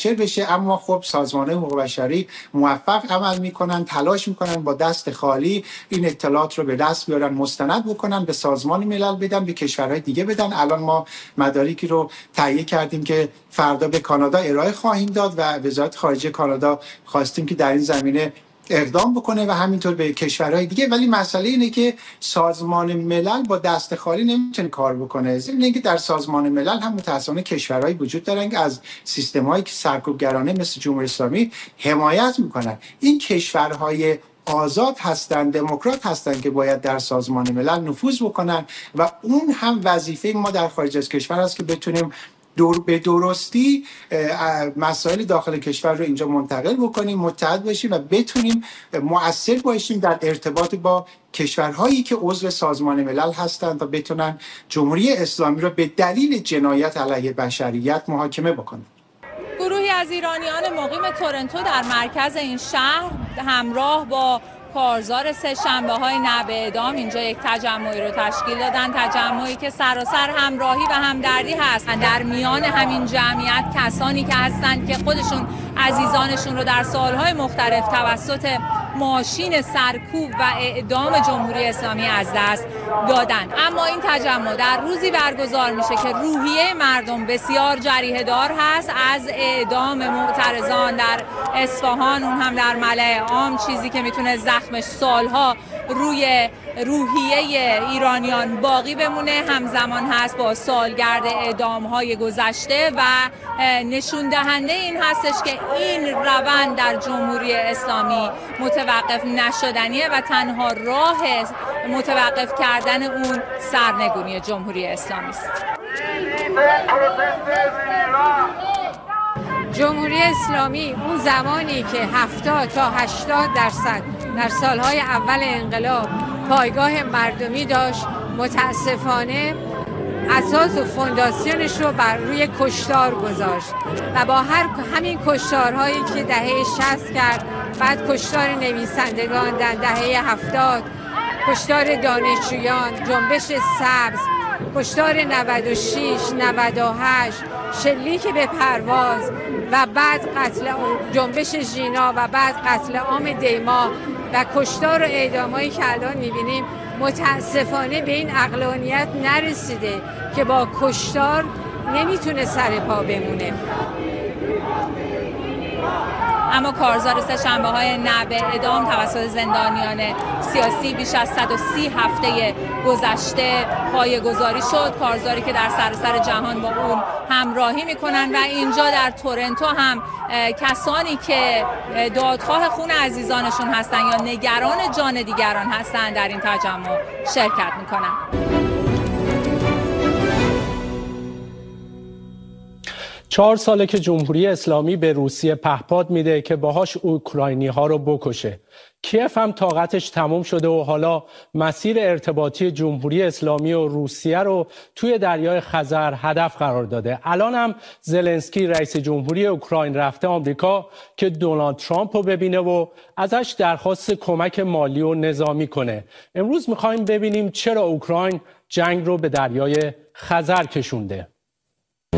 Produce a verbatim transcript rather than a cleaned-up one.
منتشر بشه. اما خب سازمان‌های حقوق بشری موفق عمل میکنن، تلاش میکنن با دست خالی این اطلاعات رو به دست بیارن، مستند بکنن، به سازمان ملل بدن، به کشورهای دیگه بدن. الان ما مدارکی رو تهیه کردیم که فردا به کانادا ارائه خواهیم داد و وزارت خارجه کانادا خواستیم که در این زمینه اقدام بکنه و همینطور به کشورهای دیگه. ولی مسئله اینه که سازمان ملل با دست خالی نمیتونه کار بکنه. ضمن اینکه در سازمان ملل هم متأسفانه کشورهایی وجود دارن که از سیستم‌هایی که سرکوبگرانه مثل جمهوری اسلامی حمایت میکنن. این کشورهای آزاد هستند، دموکرات هستند که باید در سازمان ملل نفوذ بکنن و اون هم وظیفه ما در خارج از کشور است که بتونیم دور به درستی مسائل داخل کشور رو اینجا منتقل بکنیم، متحد باشیم و بتونیم مؤثر باشیم در ارتباط با کشورهایی که عضو سازمان ملل هستند و بتونن جمهوری اسلامی رو به دلیل جنایت علیه بشریت محاکمه بکنن. گروهی از ایرانیان مقیم تورنتو در مرکز این شهر همراه با کارزار سه شنبه های نه به اعدام اینجا یک تجمعی رو تشکیل دادن، تجمعی که سراسر همراهی و همدردی هست. در میان همین جمعیت کسانی که هستند که خودشون عزیزانشون رو در سالهای مختلف توسط ماشین سرکوب و اعدام جمهوری اسلامی از دست دادن. اما این تجمع در روزی برگزار میشه که روحیه مردم بسیار جریحه دار هست. از اعدام معترضان در اصفهان، اون هم در ملأ عام، چیزی که میتونه زخمش سالها روی روحیه ایرانیان باقی بمونه، همزمان هست با سالگرد اعدام‌های گذشته و نشون دهنده این هستش که این روند در جمهوری اسلامی متوقف نشدنیه و تنها راه متوقف کردن اون سرنگونی جمهوری اسلامی است. جمهوری اسلامی اون زمانی که هفتاد تا هشتاد درصد در سالهای اول انقلاب پایگاه مردمی داشت، متاسفانه اساس و فونداسیونش رو بر روی کشتار گذاشت و با هر همین کشتارهایی که دهه شصت کرد، بعد کشتار نویسندگان در دهه هفتاد، کشتار دانشجویان، جنبش سبز، کشتار نود و شش، نود و هشت، شلیک به پرواز و بعد قتل جنبش ژینا و بعد قتل عام دیما و کشتار و اعدامایی که الان می‌بینیم، متاسفانه به این عقلانیت نرسیده که با کشتار نمیتونه سر پا بمونه. اما کارزار سه شنبه های نه به اعدام توسط زندانیان سیاسی بیش از صد و سی هفته گذشته پایه‌گذاری شد. کارزاری که در سراسر جهان با اون همراهی میکنن و اینجا در تورنتو هم کسانی که دادخواه خون عزیزانشون هستن یا نگران جان دیگران هستن در این تجمع شرکت میکنن. چهار ساله که جمهوری اسلامی به روسیه پهپاد میده که باهاش اوکراینی ها رو بکشه. کیف هم طاقتش تموم شده و حالا مسیر ارتباطی جمهوری اسلامی و روسیه رو توی دریای خزر هدف قرار داده. الان هم زلنسکی رئیس جمهوری اوکراین رفته آمریکا که دونالد ترامپ رو ببینه و ازش درخواست کمک مالی و نظامی کنه. امروز میخوایم ببینیم چرا اوکراین جنگ رو به دریای خزر کشونده.